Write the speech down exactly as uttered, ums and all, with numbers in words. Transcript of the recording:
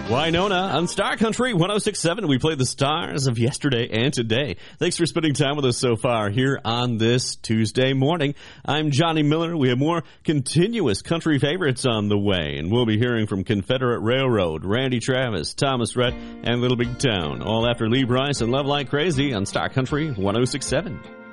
Winona on Star Country one oh six point seven. We play the stars of yesterday and today. Thanks for spending time with us so far here on this Tuesday morning. I'm Johnny Miller. We have more continuous country favorites on the way, and we'll be hearing from Confederate Railroad, Randy Travis, Thomas Rhett, and Little Big Town, all after Lee Brice and Love Like Crazy on Star Country one oh six point seven.